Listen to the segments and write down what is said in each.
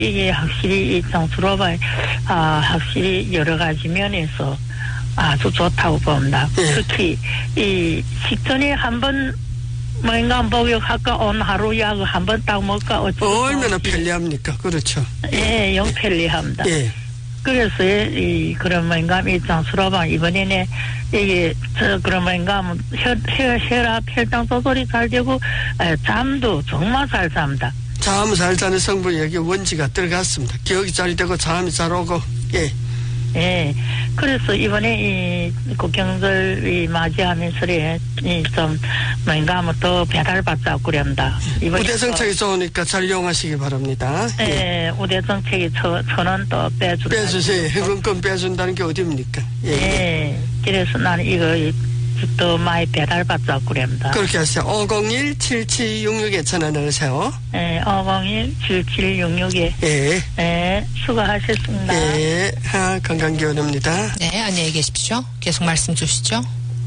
이게 확실히 이 장수로바 확실히 여러 가지 면에서 아주 좋다고 봅니다. 특히 이 식전에 한번 뭔가 목욕할까 온 하루 약을 한번 딱 먹을까 얼마나 편리합니까? 그렇죠. 예, 영 편리합니다. 예. 그래서 이 그런 뭔가 이 장수로바 이번에는 이게 그런 뭔가 혈압 혈당 조절이 잘 되고 잠도 정말 잘 잡니다. 잠 잘 자는 성분이 여기 원지가 들어갔습니다. 기억이 잘 되고 잠이 잘 오고. 예. 예. 그래서 이번에 이 국경절 맞이하면서 좀 뭔가 더 배달받자고 그럽니다. 우대 정책이 좋으니까 잘 이용하시기 바랍니다. 예. 우대 정책이 1,000원 또 빼주세요. 해금권 빼준다는 게 어디입니까? 예. 예. 그래서 나는 이거 더 많이 배달받자고 그럽니다. 그렇게 하세요. 501-7766에 전화 넣으세요. 예. 501-7766에. 예. 예. 수고하셨습니다. 예. 건강기원입니다. 네. 안녕히 계십시오. 계속 말씀 주시죠.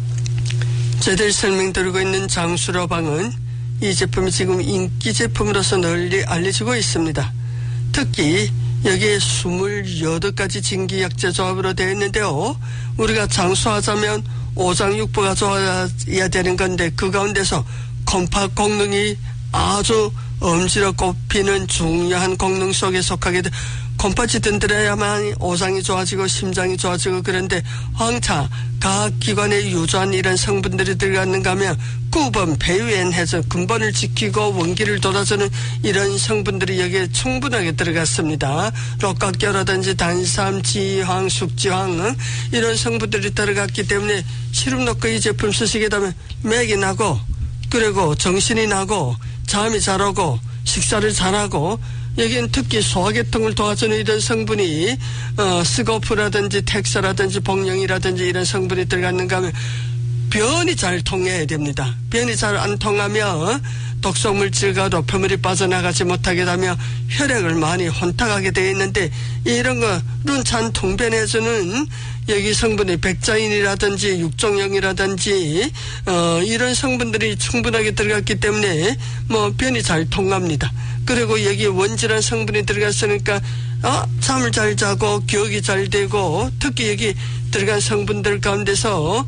저희들 설명드리고 있는 장수로방은 이 제품이 지금 인기 제품으로서 널리 알려지고 있습니다. 특히 여기에 28가지 진기약재 조합으로 되어 있는데요. 우리가 장수하자면 오장육부가 좋아야 되는 건데 그 가운데서 컴파功능이 아주 엄지로 꼽히는 중요한功能속에 속하게 돼. 컴파치 든든해야만 오장이 좋아지고 심장이 좋아지고 그런데 황차 각 기관에 유조한 이런 성분들이 들어갔는가 하면 구번 배유엔해서 근본을 지키고 원기를 돋아주는 이런 성분들이 여기에 충분하게 들어갔습니다. 록각교라든지 단삼, 지황, 숙지황 이런 성분들이 들어갔기 때문에 시름 놓고 이 제품 쓰시게 되면 맥이 나고 그리고 정신이 나고 잠이 잘 오고 식사를 잘하고 여기는 특히 소화계통을 도와주는 이런 성분이 스고프라든지 텍사라든지 복령이라든지 이런 성분이 들어갔는가 하면 변이 잘 통해야 됩니다. 변이 잘 안 통하면 독소물질과 노폐물이 빠져나가지 못하게 되면 혈액을 많이 혼탁하게 되어 있는데 이런 거 룬찬 통변해주는 여기 성분이 백자인이라든지 육종영이라든지 이런 성분들이 충분하게 들어갔기 때문에 변이 잘 통합니다. 그리고 여기 원질한 성분이 들어갔으니까 잠을 잘 자고 기억이 잘 되고 특히 여기 들어간 성분들 가운데서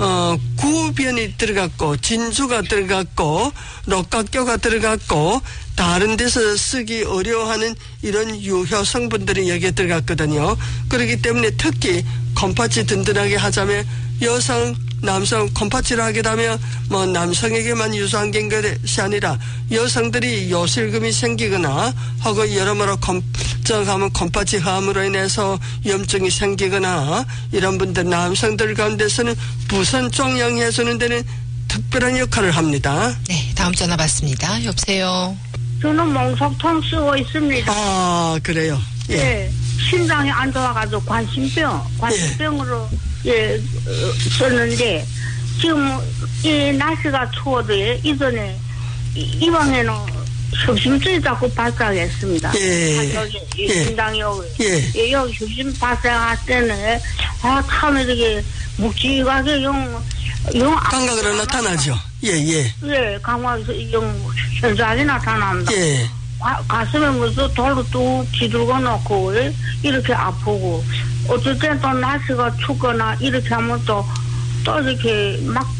구변이 들어갔고 진주가 들어갔고 록각교가 들어갔고 다른 데서 쓰기 어려워하는 이런 유효 성분들이 여기에 들어갔거든요. 그렇기 때문에 특히 컴파치 든든하게 하자면 여성 남성 컴파치를 하게 되면 남성에게만 유사한 것이 아니라 여성들이 요실금이 생기거나 혹은 여러모로 검정하면 컴파치 화함으로 인해서 염증이 생기거나 이런 분들 남성들 가운데서는 부선 종양해주는 데는 특별한 역할을 합니다. 네, 다음 전화 받습니다. 여보세요. 저는 몽석통 쓰고 있습니다. 아, 그래요? 예. 예. 심장이 안 좋아가지고 관심병으로 예, 썼는데 지금 이 날씨가 추워도 이전에 이방에는 협심증이 자꾸 발생했습니다. 예. 심장이 여기 협심 발생할 때는 참 이렇게 묵직하게 감각으로 나타나죠. 예, 감각이 현상이 나타납니다. 예. 가슴에 무슨 돌로 뚝 뒤들고 놓고 이렇게 아프고 어쩔 땐 또 날씨가 춥거나 이렇게 하면 또 이렇게 막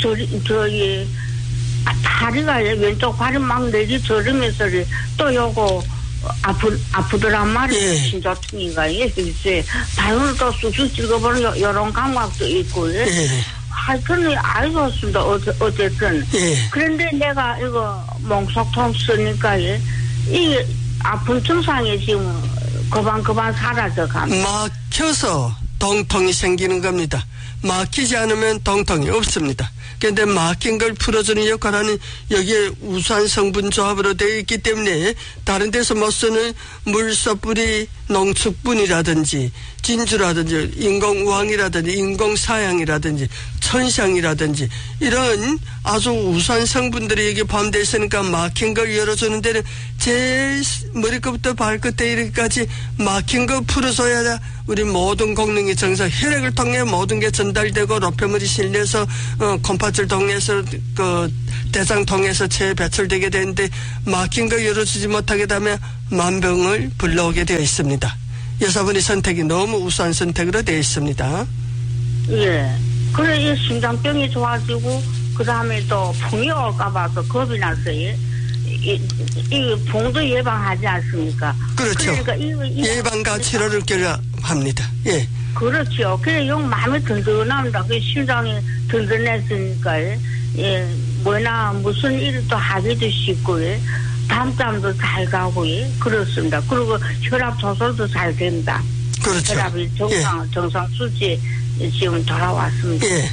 다리가 왼쪽 발이 막 내리 저으면서 또 요거 아프더란 말이에요. 예. 신조증인가 글쎄 발을 또 쑥쑥 찍어보는 이런 감각도 있고 하여튼 알겠습니다. 어쨌든 그런데 내가 이거 몽석통 쓰니까 이 아픈 증상이 지금 그만 사라져 갑니다. 막혀서 동통이 생기는 겁니다. 막히지 않으면 동통이 없습니다. 그런데 막힌 걸 풀어주는 역할하는 여기에 우수한 성분 조합으로 되어 있기 때문에 다른 데서 못 쓰는 물소뿌리 농축분이라든지 진주라든지 인공우황이라든지 인공사양이라든지 천샹이라든지 이런 아주 우수한 성분들이 여기 포함되어 있으니까 막힌 걸 열어주는 데는 제일 머리끝부터 발끝에 이렇게까지 막힌 거 풀어줘야 우리 모든功能이 정상, 혈액을 통해 모든 게 전달되고 로폐물이 실려서 콩팥을 통해서 그 대장 통해서 체에 배출되게 되는데 막힌 거 열어주지 못하게 되면 만병을 불러오게 되어 있습니다. 여사분이 선택이 너무 우수한 선택으로 되어 있습니다. 예. 그래, 이 심장병이 좋아지고, 그 다음에 또 풍이 올까봐서 겁이 났어요. 이 봉도 예방하지 않습니까? 그렇죠. 그러니까 예방과 치료를 결합합니다. 예. 그렇죠. 그래, 용 마음이 든든합니다. 그 심장이 든든했으니까, 예, 뭐나 무슨 일도 하기도 쉽고, 예. 담담도 잘 가고, 예. 그렇습니다. 그리고 혈압 조절도 잘 된다. 그렇죠. 혈압이 정상 수치 지금 돌아왔습니다. 예.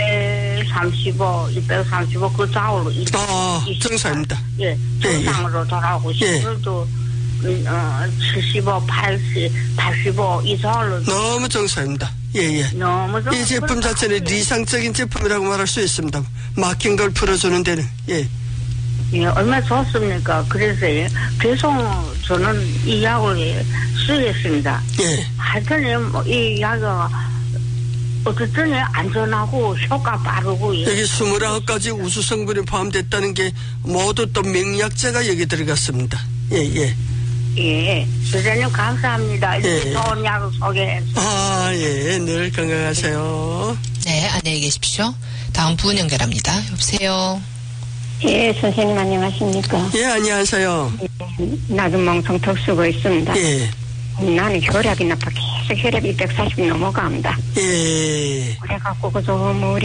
235 그 좌우로. 정상입니다. 예, 정상으로 돌아오고 시설도 75, 80, 85 이상으로. 너무 정상입니다. 예. 너무 이 제품 자체는 이상적인 제품이라고 말할 수 있습니다. 막힌 걸 풀어주는 데는. 예. 예, 얼마나 좋습니까? 그래서 계속 저는 이 약을 쓰겠습니다. 예. 하여튼 이 약이 어쨌든 안전하고 효과 빠르고. 여기 29가지 우수 성분이 포함됐다는 게 모두 또 명약제가 여기 들어갔습니다. 예. 예, 부장님 감사합니다. 예. 좋은 약을 소개해서. 예, 늘 건강하세요. 네, 안녕히 계십시오. 다음 분 연결합니다. 여보세요. 예, 선생님 안녕하십니까? 예, 안녕하세요. 나도 멍청턱 쓰고 있습니다. 예. 나는 혈압이 나빠 계속 혈압이 240 넘어갑니다. 예. 그래갖고 그저 머리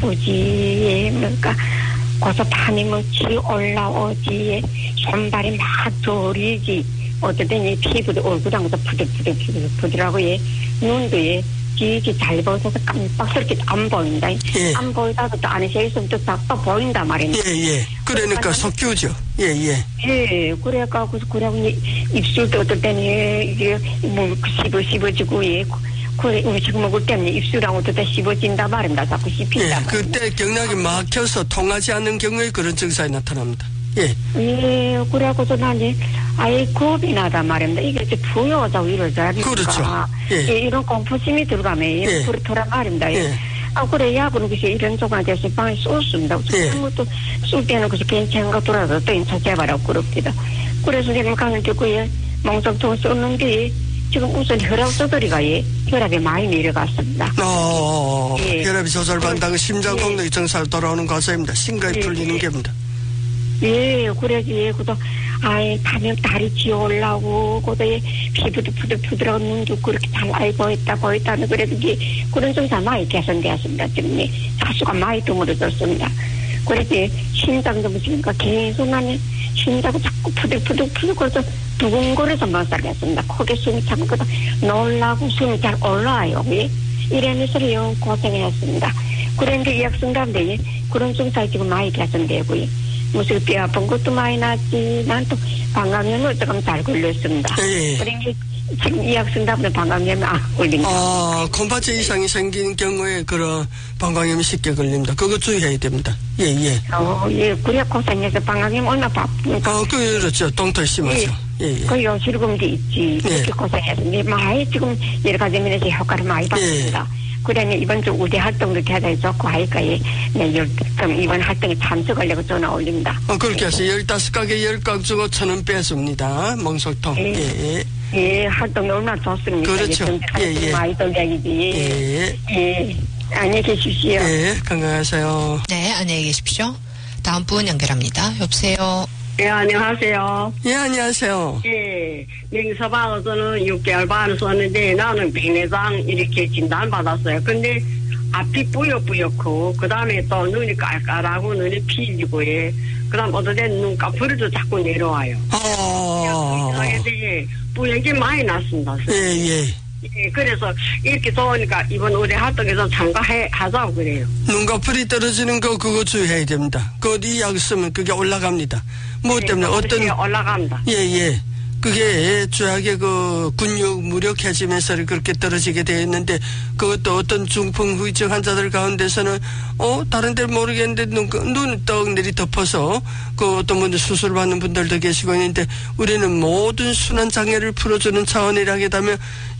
아프지, 그러니까 거기서 밤이 지 올라오지, 손발이 막 저리지, 어쨌든 이 피부도 얼굴하고도 부들부들하고 눈도 지지 잘 보여서 깜빡스럽게 안 보인다. 예. 안 보이다가 또 안에서 있으면 또 보인단 말입니다. 예. 그러니까 속규죠. 예. 예, 그래갖고 입술도 어떨 때는 이게 뭐 씹어지고 그래 음식 먹을 때는 입술하고 어떨 때 씹어진다 말입니다. 자꾸 씹힌다. 예. 그때 경락이 막혀서 통하지 않는 경우에 그런 증상이 나타납니다. 예. 예, 그래갖고서 나는 아예 겁이 나단 말입니다. 이게 이제 부여자고 이러자. 그렇죠. 예. 이런 공포심이 들어가면 그렇더란 말입니다. 예. 그래, 약은 그래서 이런 쪽한테서 방에 쏘습니다. 아무것도 쏠 때는 그래서 괜찮은 거 돌아서 또 인차 개발하고 그럽니다. 그래서 지금 가는 듣고 멍석통 쏘는데 지금 우선 혈압 소들이가 혈압이 많이 내려갔습니다. 예. 혈압이 조절받다가 심장功能이 정상으로 돌아오는 과정입니다. 심각이 풀리는 겁니다. 예, 그래지, 그도, 가면 다리 지어 올라오고, 그도 피부도 푸들푸들하고 눈도 그렇게 잘 알고 있다는, 그래도 그런 증상 많이 개선되었습니다. 지금 자수가 많이 드물어졌습니다. 그래서 심장도 무시니까 계속 나는 심장이 자꾸 푸들푸들 그래서 두근거려서 못 살겠습니다. 코에 숨이 참고 놀라고 숨이 잘 올라와요. 이러면서 영 고생했습니다. 그런데 이 약성 가운데 그런 증상이 지금 많이 개선되고요. 무슨 뼈 아픈 것도 많이 났지. 난 또 방광염을 조금 잘 걸렸습니다. 그러니 지금 이 약성 가운데 방광염이 안 걸립니다. 콩팥제 이상이 생긴 경우에 그런 방광염이 쉽게 걸립니다. 그거 주의해야 됩니다. 예. 그래 고생해서 방광염 얼마나 바쁘니까. 그렇죠. 동토 심하죠. 예. 그 요실금도 있지. 그렇게 고생해서 많이 지금 여러 가지 면에서 효과를 많이 받습니다. 그러니 이번 주 우대 활동도 대단히 좋고 하니까 그럼 이번 활동에 참석하려고 전화 올립니다. 그렇게 해서 15가게 10각 주고 1,000원 빼줍니다. 멍석통. 예, 활동이 얼마나 좋습니까? 그렇죠. 예. 많이 돌려야지. 예. 안녕히 계십시오. 예, 건강하세요. 네, 안녕히 계십시오. 다음 분 연결합니다. 여보세요. 예, 안녕하세요. 예, 안녕하세요. 예, 명서방에서는 6개월 반 썼는데 나는 백내장 이렇게 진단받았어요. 근데 앞이 뿌옇뿌옇고 그 다음에 또 눈이 깔깔하고 눈이 피지고 그 다음 어떨 때 눈꺼풀도 자꾸 내려와요. 이상하게 뿌연 게 많이 났습니다. 예. 그래서 이렇게 좋으니까 이번 우리 활동에서 참가하자고 그래요. 눈꺼풀이 떨어지는 거 그거 주의해야 됩니다. 이 약 쓰면 그게 올라갑니다. 뭐 때문에 어떤 올라갑니다. 예. 그게 죄악의 그 근육 무력해지면서 그렇게 떨어지게 되어 있는데 그것도 어떤 중풍 후유증 환자들 가운데서는 다른 데를 모르겠는데 눈을 떡 내리 덮어서 그 어떤 분들 수술 받는 분들도 계시고 있는데 우리는 모든 순환 장애를 풀어주는 차원이라기다면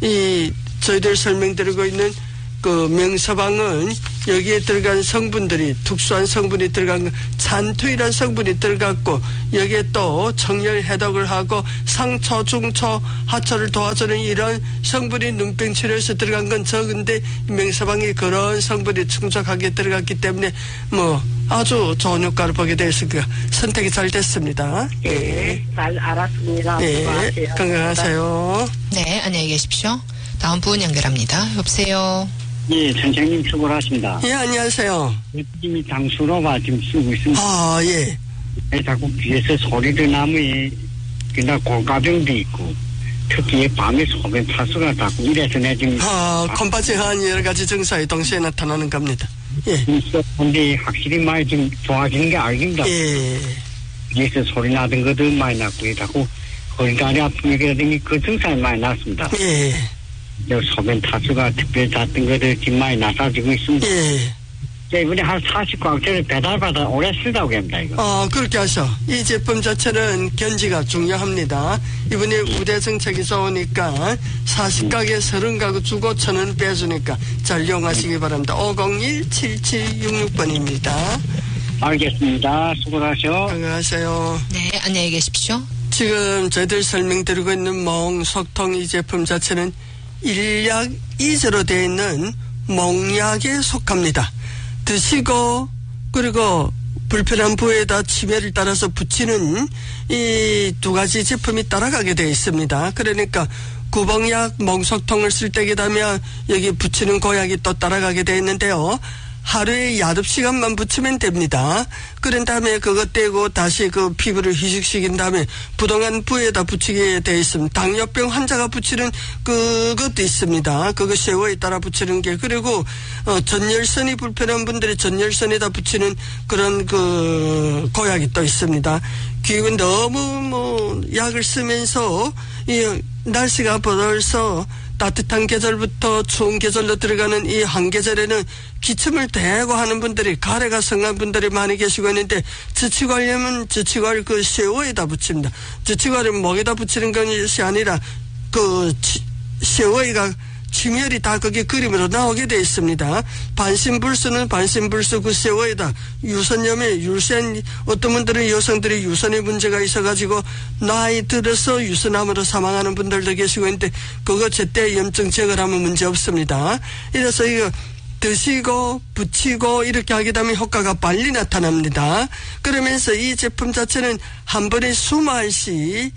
저희들 설명드리고 있는 그 명서방은 여기에 들어간 성분들이 특수한 성분이 들어간 잔투이라는 성분이 들어갔고 여기에 또 청열 해독을 하고 상처 중처 하처를 도와주는 이런 성분이 눈병 치료에서 들어간 건 적은데 명서방이 그런 성분이 충족하게 들어갔기 때문에 아주 좋은 효과를 보게 되었으니까 선택이 잘 됐습니다. 네, 잘 알았습니다. 네, 건강하세요. 네, 안녕히 계십시오. 다음 분 연결합니다. 여보세요. 예, 선생님 수고하십니다. 예, 안녕하세요. 님이 장수로가 지금 쓰고 있습니다. 아, 예. 자꾸 귀에서 소리도 나무에 그나 골가병도 있고 특히 밤에 소변 파수가 자꾸 이래서 내가 지금 컴파지한 여러 가지 증상이 동시에 나타나는 겁니다. 예. 근데 확실히 많이 좀 좋아지는 게 알겠다. 예. 귀에서 소리 나던 것도 많이 났고 자꾸 허리다리 아프게 되더니 그 증상이 많이 났습니다. 예. 소변 타수가 특별히 잦던 것들 지금 많이 나사지고 있습니다. 예. 이번에 한 40광짜리 배달받아 오래 쓰다고 합니다, 이거. 그렇게 하셔. 이 제품 자체는 견지가 중요합니다. 이번에 우대 정책이 좋으니까 40가게 30가구 주고 1,000원 빼주니까 잘 이용하시기 바랍니다. 501-7766번입니다. 알겠습니다. 수고하셔. 건강하세요. 네, 안녕히 계십시오. 지금 저희들 설명드리고 있는 몽석통 이 제품 자체는 일약 2제로 되어 있는 몽약에 속합니다. 드시고 그리고 불편한 부위에다 치매를 따라서 붙이는 이 두 가지 제품이 따라가게 되어 있습니다. 그러니까 구봉약 몽석통을 쓸 때이라면 여기 붙이는 고약이 또 따라가게 되어 있는데요. 하루에 야습 시간만 붙이면 됩니다. 그런 다음에 그것 떼고 다시 그 피부를 휴식시킨 다음에 부동한 부위에다 붙이게 되어 있습니다. 당뇨병 환자가 붙이는 그것도 있습니다. 그거 쉐워에 따라 붙이는 게 그리고 전열선이 불편한 분들이 전열선에다 붙이는 그런 그 고약이 또 있습니다. 기운 너무 약을 쓰면서 이 날씨가 벌써 따뜻한 계절부터 추운 계절로 들어가는 이 한계절에는 기침을 대고 하는 분들이 가래가 성한 분들이 많이 계시고 있는데 지치고 하려면 지치고를 그 쉐워에다 붙입니다. 지치고를 목에다 붙이는 것이 아니라 그 쉐워가 침혈이 다 거기 그림으로 나오게 되어 있습니다. 반신불수는 반신불수 그 쉐워에다 유선염에 유선 어떤 분들은 여성들이 유선에 문제가 있어가지고 나이 들어서 유선암으로 사망하는 분들도 계시고 있는데 그거 제때 염증 제거를 하면 문제 없습니다. 이래서 이거 드시고 붙이고 이렇게 하게 되면 효과가 빨리 나타납니다. 그러면서 이 제품 자체는 한 번에 20알씩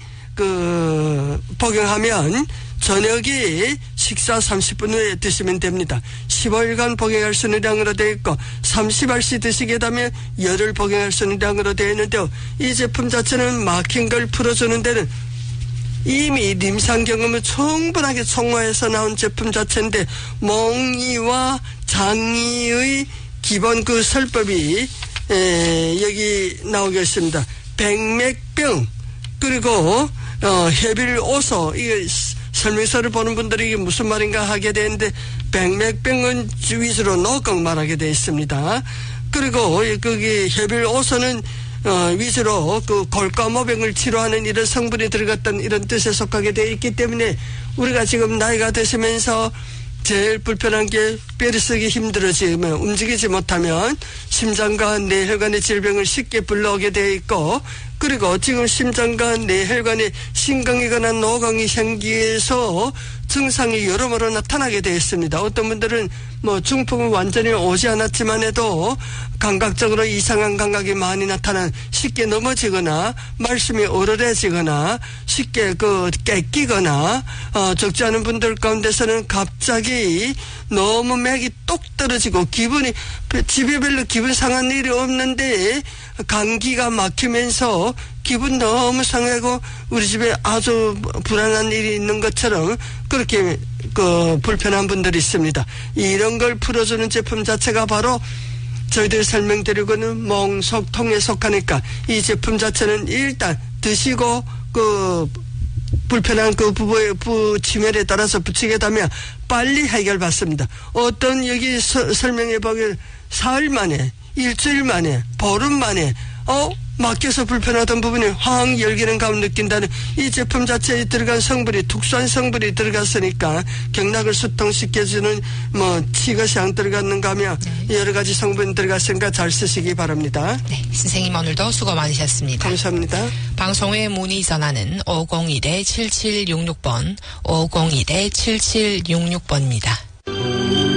복용하면 저녁에 식사 30분 후에 드시면 됩니다. 15일간 복용할 수 있는 양으로 되어 있고 30알씩 드시게 되면 열흘 복용할 수 있는 양으로 되어 있는데요. 이 제품 자체는 막힌 걸 풀어주는 데는 이미 임상 경험을 충분하게 총화해서 나온 제품 자체인데 몽이와 장이의 기본 그 설법이 여기 나오고 있습니다. 백맥병 그리고 해빌오소 이게 설명서를 보는 분들이 이게 무슨 말인가 하게 되는데 백맥병은 위주로 노곡 말하게 되어 있습니다. 그리고 거기 해빌오소는 위주로 그 골과모병을 치료하는 이런 성분이 들어갔던 이런 뜻에 속하게 되어 있기 때문에 우리가 지금 나이가 드시면서 제일 불편한 게 뼈를 쓰기 힘들어지면 움직이지 못하면 심장과 뇌혈관의 질병을 쉽게 불러오게 되어 있고 그리고 지금 심장과 뇌혈관에 심경이거나 노경이 생기해서 증상이 여러모로 나타나게 되어 있습니다. 어떤 분들은 중풍은 완전히 오지 않았지만 해도 감각적으로 이상한 감각이 많이 나타난 쉽게 넘어지거나 말씀이 어눌해지거나 쉽게 깨끼거나 적지 않은 분들 가운데서는 갑자기 너무 맥이 똑 떨어지고 집에 별로 기분 상한 일이 없는데 감기가 막히면서 기분 너무 상하고 우리 집에 아주 불안한 일이 있는 것처럼 그렇게 불편한 분들이 있습니다. 이런 걸 풀어주는 제품 자체가 바로 저희들이 설명드리고는 몽석통에 속하니까 이 제품 자체는 일단 드시고 불편한 그 부부 치매에 따라서 부치게 되면 빨리 해결받습니다. 어떤 여기 설명해 보길 사흘 만에, 일주일 만에, 보름 만에 막혀서 불편하던 부분이 확 열기는 감 느낀다는 이 제품 자체에 들어간 성분이 특수한 성분이 들어갔으니까 경락을 수통시켜주는 치과시향 들어갔는가 하며 여러 가지 성분이 들어갔으니까 잘 쓰시기 바랍니다. 네, 선생님 오늘도 수고 많으셨습니다. 감사합니다. 방송에 문의 전화는 501-7766번, 501-7766번입니다.